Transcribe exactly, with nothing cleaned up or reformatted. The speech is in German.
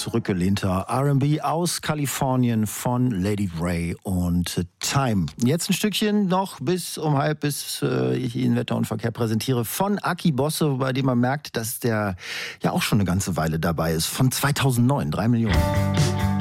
zurückgelehnter R and B aus Kalifornien von Lady Ray und Time. Jetzt ein Stückchen noch bis um halb, bis äh, ich Ihnen Wetter und Verkehr präsentiere, von Aki Bosse, bei dem man merkt, dass der ja auch schon eine ganze Weile dabei ist. Von zweitausendneun, drei Millionen.